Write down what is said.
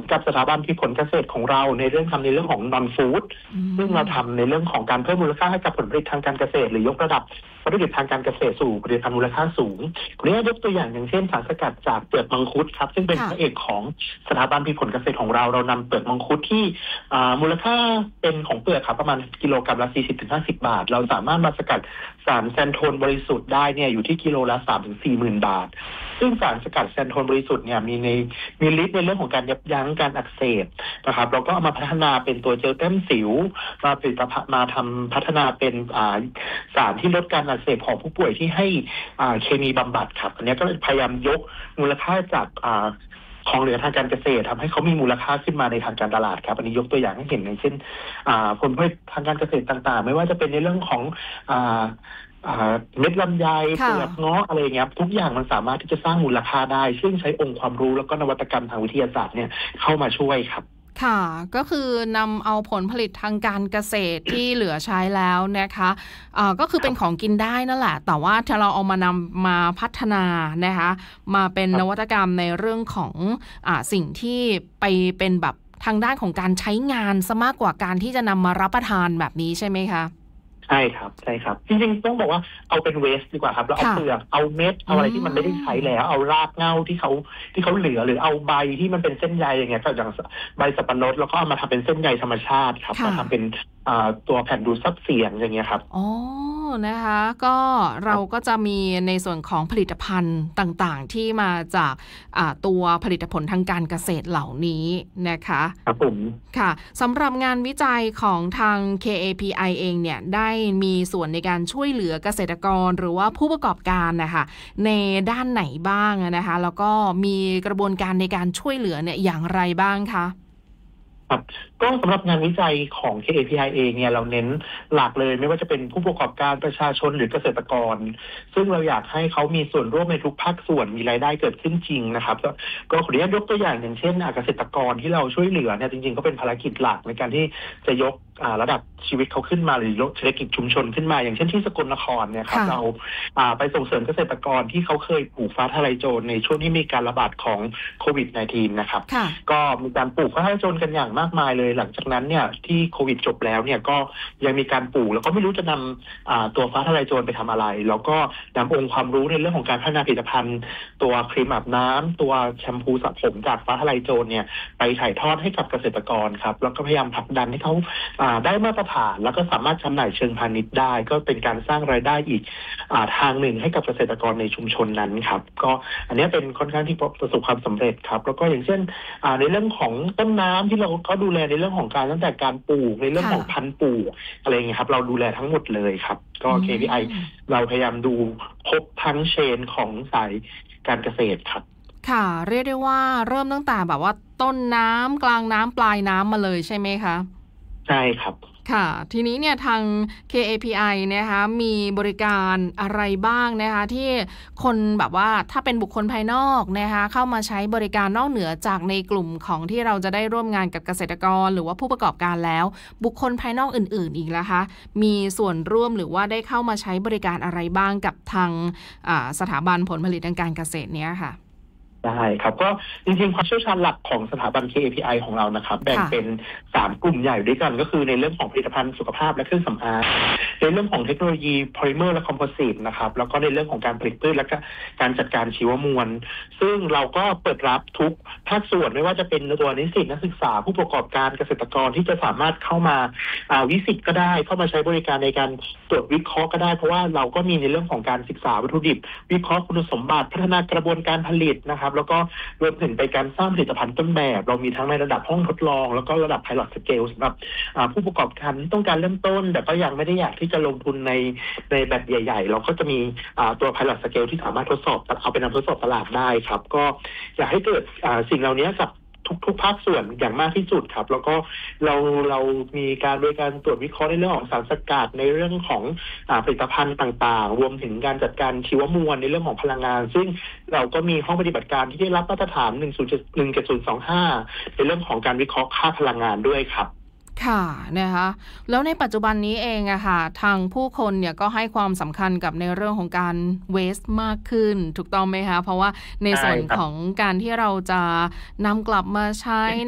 กับสถาบันผลเกษตรของเราในเรื่องทำในเรื่องของ non food ซึ่งเราทำในเรื่องของการเพิ่มมูลค่าให้กับผลผลิตทางการเกษตรหรือยกระดับผลผลิตทางการเกษตรสู่ผลิตภัณฑ์มูลค่าสูงวันนี้ยกตัวอย่างเช่นสารสกัดจากเปลือกมังคุดครับซึ่งเป็นพระเอกของสถาบันผลเกษตรของเรานำเปลือกมังคุดที่มูลค่าเป็นของเปลือกครับประมาณกิโลกรัมละ 40-50 บาทเราสามารถมาสกัดสารแซนโทนบริสุทธิ์ได้เนี่ยอยู่ที่กิโลละ 3-40,000 บาทซึ่งสารสกัดแซนโทนบริสุทธิ์เนี่ยมีฤทธิ์ในเรื่องของการยับยั้งการอักเสบนะครับเราก็เอามาพัฒนาเป็นตัวเจลแต้มสิวมาทำพัฒนาเป็นสารที่ลดการอักเสบของผู้ป่วยที่ให้เคมีบำบัดครับอันนี้ก็พยายามยกมูลค่าจากของเหลือทางการเกษตรทำให้เขามีมูลค่าขึ้นมาในทางการตลาดครับอันนี้ยกตัวอย่างให้เห็นอย่างเช่นผลผลิตทางการเกษตรต่างๆไม่ว่าจะเป็นในเรื่องของเม็ดลำไยเปลือกเงาะอะไรเงี้ยทุกอย่างมันสามารถที่จะสร้างมูลค่าได้ซึ่งใช้องค์ความรู้แล้วก็นวัตกรรมทางวิทยาศาสตร์เนี่ยเข้ามาช่วยครับค่ะก็คือนำเอาผลผลิตทางการเกษตรที่เหลือใช้แล้วนะคะก็คือเป็นของกินได้นั่นแหละแต่ว่าถ้าเราเอามานำมาพัฒนานะคะมาเป็นนวัตกรรมในเรื่องของสิ่งที่ไปเป็นแบบทางด้านของการใช้งานซะมากกว่าการที่จะนำมารับประทานแบบนี้ใช่ไหมคะใช่ครับจริงๆต้องบอกว่าเอาเป็นเวสต์ดีกว่าครับแล้วเอาเปลือกเอาเม็ดเอาอะไรที่มันไม่ได้ใช้แล้วเอารากเหง้าที่เขาเหลือหรือเอาใบที่มันเป็นเส้นใยอย่างเงี้ยก็อย่างใบสับปะรดแล้วก็เอามาทำเป็นเส้นใยธรรมชาติครับมาทำเป็นตัวแผ่นดูดซับเสียงอย่างเงี้ยครับอ๋อนะคะก็เราก็จะมีในส่วนของผลิตภัณฑ์ต่างๆที่มาจากตัวผลิตผลทางการเกษตรเหล่านี้นะคะครับผมค่ะสำหรับงานวิจัยของทาง KAPI เองเนี่ยได้มีส่วนในการช่วยเหลือเกษตรกรหรือว่าผู้ประกอบการนะคะในด้านไหนบ้างนะคะแล้วก็มีกระบวนการในการช่วยเหลือเนี่ยอย่างไรบ้างคะครับก็สำหรับงานวิจัยของ KAPI เองเนี่ยเราเน้นหลักเลยไม่ว่าจะเป็นผู้ประกอบการประชาชนหรือเกษตรกรซึ่งเราอยากให้เขามีส่วนร่วมในทุกภาคส่วนมีรายได้เกิดขึ้นจริงนะครับก็ขออนุญาตยกตัวอย่างอย่างเช่นเกษตรกรที่เราช่วยเหลือเนี่ยจริงๆก็เป็นภารกิจหลักในการที่จะยกระดับชีวิตเขาขึ้นมาหรือยกเศรษฐกิจชุมชนขึ้นมาอย่างเช่นที่สกลนครเนี่ยครับเราไปส่งเสริมเกษตรกรที่เขาเคยปลูกฟ้าทะลายโจรในช่วงที่มีการระบาดของโควิด -19 นะครับก็มีการปลูกฟ้าทะลายโจรกันอย่างมากมายเลยหลังจากนั้นเนี่ยที่โควิดจบแล้วเนี่ยก็ยังมีการปลูกแล้วก็ไม่รู้จะนำตัวฟ้าทะลายโจรไปทำอะไรแล้วก็นำองค์ความรู้ในเรื่องของการพัฒนาผลิตภัณฑ์ตัวครีมอาบน้ำตัวแชมพูสระผมจากฟ้าทะลายโจรเนี่ยไปถ่ายทอดให้กับเกษตรกรครับแล้วก็พยายามผลักดันให้เขาได้มาตรฐานแล้วก็สามารถจำหน่ายเชิงพาณิชย์ได้ก็เป็นการสร้างรายได้อีกทางหนึ่งให้กับเกษตรกรในชุมชนนั้นครับก็อันนี้เป็นค่อนข้างที่ประสบความสำเร็จครับแล้วก็อย่างเช่นในเรื่องของต้นน้ำที่เราก็ดูแลในเรื่องของการตั้งแต่การปลูกในเรื่องของพันธุ์ปลูกอะไรอย่างเงี้ยครับเราดูแลทั้งหมดเลยครับก็ KPI เราพยายามดูครบทั้งเชนของสายการเกษตรครับค่ะเรียกได้ว่าเริ่มตั้งแต่แบบว่าต้นน้ำกลางน้ำปลายน้ำมาเลยใช่ไหมคะใช่ครับค่ะทีนี้เนี่ยทาง KAPI นะคะมีบริการอะไรบ้างนะคะที่คนแบบว่าถ้าเป็นบุคคลภายนอกนะคะเข้ามาใช้บริการนอกเหนือจากในกลุ่มของที่เราจะได้ร่วมงานกับเกษตรกรหรือว่าผู้ประกอบการแล้วบุคคลภายนอกอื่นๆอีกนะคะมีส่วนร่วมหรือว่าได้เข้ามาใช้บริการอะไรบ้างกับทางสถาบันผลผลิตทางการเกษตรเนี้ยค่ะได้ครับก็จริงๆความเชี่ยวชาญหลักของสถาบัน KAPI ของเรานะครับแบ่งเป็น3กลุ่มใหญ่ด้วยกันก็คือในเรื่องของผลิตภัณฑ์สุขภาพและเครื่องสำอางในเรื่องของเทคโนโลยีโพลิเมอร์และคอมโพสิตนะครับแล้วก็ในเรื่องของการผลิตพืชและก็การจัดการชีวมวลซึ่งเราก็เปิดรับทุกภาคส่วนไม่ว่าจะเป็นตัวนิสิตนักศึกษาผู้ประกอบการเกษตรกรที่จะสามารถเข้ามาวิสิตก็ได้เข้ามาใช้บริการในการตรวจวิเคราะห์ก็ได้เพราะว่าเราก็มีในเรื่องของการศึกษาวัตถุดิบวิเคราะห์คุณสมบัติพัฒนากระบวนการผลิตนะครับแล้วก็รวมถึงไปการสร้างผลิตภัณฑ์ต้นแบบเรามีทั้งในระดับห้องทดลองแล้วก็ระดับ Pilot Scale สำหรับผู้ประกอบการที่ต้องการเริ่มต้นแต่ก็ยังไม่ได้อยากที่จะลงทุนในแบบใหญ่ๆเราก็จะมีตัว Pilot Scale ที่สามารถทดสอบเอาไปนำทดสอบตลาดได้ครับก็อยากให้เกิดสิ่งเหล่านี้กับทุกภาคส่วนอย่างมากที่สุดครับแล้วก็เรามีการโดยการตรวจวิเคราะห์ในเรื่องของสารสกัดในเรื่องของผลิตภัณฑ์ต่างๆรวมถึงการจัดการชีวมวลในเรื่องของพลังงานซึ่งเราก็มีห้องปฏิบัติการที่ได้รับมาตรฐาน 17025ในเรื่องของการวิเคราะห์ค่าพลังงานด้วยครับค่ะนะคะแล้วในปัจจุบันนี้เองอะค่ะทางผู้คนเนี่ยก็ให้ความสำคัญกับในเรื่องของการเวสต์มากขึ้นถูกต้องไหมคะเพราะว่าในส่วนของการที่เราจะนำกลับมาใช้